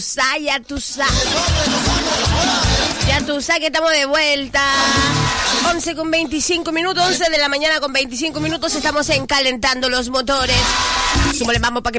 Ya tú sabes que estamos de vuelta. 11:25 minutos, 11 de la mañana con 25 minutos. Estamos en Calentando los Motores. Súmale, vamos para que